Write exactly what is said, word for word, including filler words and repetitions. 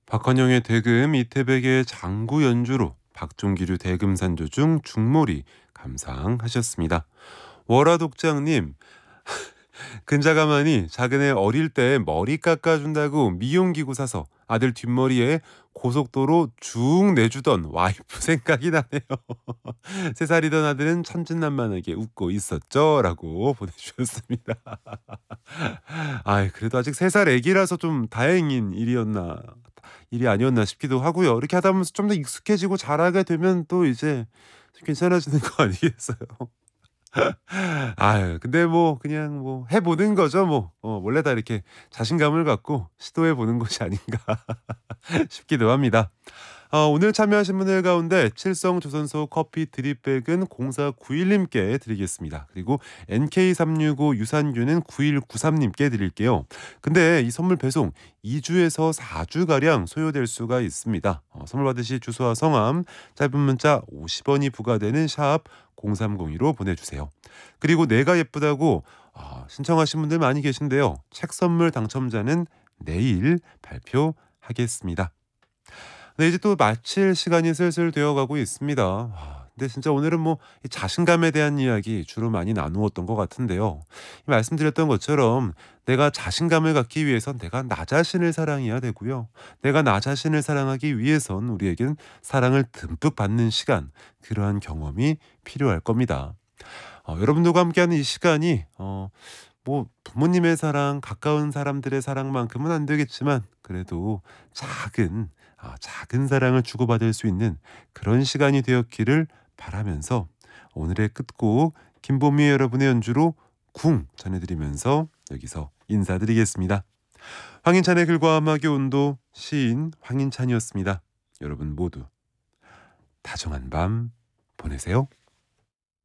박헌영의 대금, 이태백의 장구 연주로 박종기류 대금산조 중 중몰이 감상하셨습니다. 월화독장님, 근자가만이 작은 애 어릴 때 머리 깎아준다고 미용기구 사서 아들 뒷머리에 고속도로 쭉 내주던 와이프 생각이 나네요. 세 살이던 아들은 천진난만하게 웃고 있었죠? 라고 보내주셨습니다. 아, 그래도 아직 세 살 애기라서 좀 다행인 일이었나 일이 아니었나 싶기도 하고요. 이렇게 하다 보면서 좀 더 익숙해지고 잘하게 되면 또 이제 괜찮아지는 거 아니겠어요? 아유, 근데 뭐 그냥 뭐 해보는 거죠 뭐. 어, 원래 다 이렇게 자신감을 갖고 시도해보는 것이 아닌가 싶기도 합니다. 어, 오늘 참여하신 분들 가운데 칠성조선소 커피 드립백은 공사구일님께 드리겠습니다. 그리고 엔케이 삼육오 유산균은 구일구삼님께 드릴게요. 근데 이 선물 배송 이 주에서 사 주가량 소요될 수가 있습니다. 어, 선물 받으실 주소와 성함, 짧은 문자 오십 원이 부과되는 샵 공삼공이로 보내주세요. 그리고 내가 예쁘다고 어, 신청하신 분들 많이 계신데요. 책 선물 당첨자는 내일 발표하겠습니다. 네, 이제 또 마칠 시간이 슬슬 되어가고 있습니다. 아, 근데 진짜 오늘은 뭐 이 자신감에 대한 이야기 주로 많이 나누었던 것 같은데요. 이 말씀드렸던 것처럼 내가 자신감을 갖기 위해선 내가 나 자신을 사랑해야 되고요. 내가 나 자신을 사랑하기 위해선 우리에겐 사랑을 듬뿍 받는 시간, 그러한 경험이 필요할 겁니다. 어, 여러분들과 함께하는 이 시간이 어, 뭐 부모님의 사랑, 가까운 사람들의 사랑만큼은 안 되겠지만 그래도 작은 아, 작은 사랑을 주고받을 수 있는 그런 시간이 되었기를 바라면서 오늘의 끝곡 김보미 여러분의 연주로 궁 전해드리면서 여기서 인사드리겠습니다. 황인찬의 글과 음악의 온도, 시인 황인찬이었습니다. 여러분 모두 다정한 밤 보내세요.